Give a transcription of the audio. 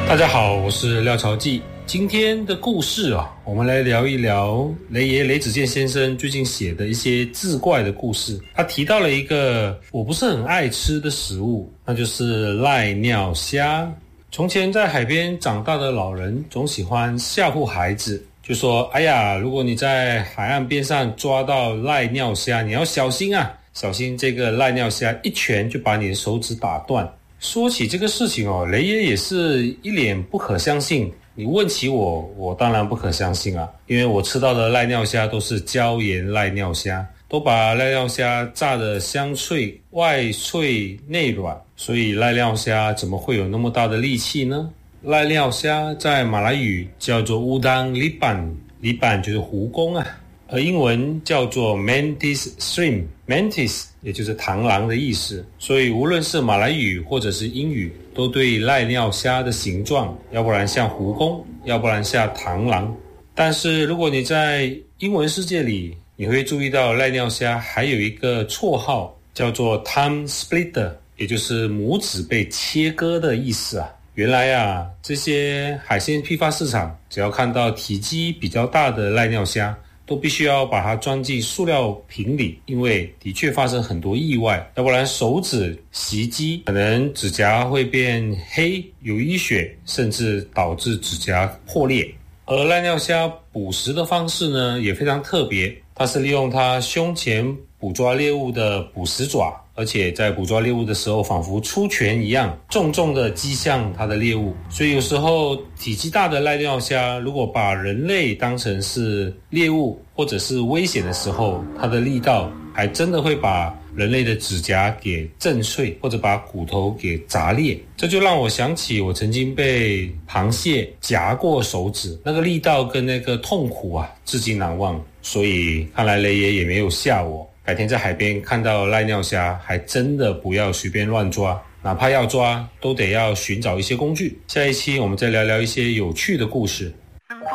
大家好，我是廖朝记。今天的故事我们来聊一聊雷爷雷子健先生最近写的一些志怪的故事。他提到了一个我不是很爱吃的食物，那就是赖尿虾。从前在海边长大的老人总喜欢吓唬孩子，就说哎呀，如果你在海岸边上抓到赖尿虾，你要小心啊，小心这个赖尿虾一拳就把你的手指打断。说起这个事情雷爷也是一脸不可相信。你问起我当然不可相信啊，因为我吃到的赖尿虾都是椒盐赖尿虾，都把赖尿虾炸得香脆，外脆内软，所以赖尿虾怎么会有那么大的力气呢？赖尿虾在马来语叫做乌当里板，里板就是蜈蚣啊，而英文叫做 mantis shrimp， mantis 也就是螳螂的意思，所以无论是马来语或者是英语，都对赖尿虾的形状，要不然像蜈蚣，要不然像螳螂。但是如果你在英文世界里，你会注意到赖尿虾还有一个绰号叫做 thumb splitter， 也就是拇指被切割的意思啊。原来这些海鲜批发市场只要看到体积比较大的赖尿虾，都必须要把它装进塑料瓶里，因为的确发生很多意外，要不然手指袭击，可能指甲会变黑，有淤血，甚至导致指甲破裂。而赖尿虾捕食的方式呢，也非常特别，它是利用它胸前捕抓猎物的捕食爪，而且在捕抓猎物的时候仿佛出拳一样，重重的击向它的猎物。所以有时候体积大的赖尿虾如果把人类当成是猎物或者是危险的时候，它的力道还真的会把人类的指甲给震碎，或者把骨头给砸裂。这就让我想起我曾经被螃蟹夹过手指，那个力道跟那个痛苦至今难忘。所以看来雷爷也没有吓我，改天在海边看到赖尿虾，还真的不要随便乱抓，哪怕要抓，都得要寻找一些工具。下一期我们再聊聊一些有趣的故事。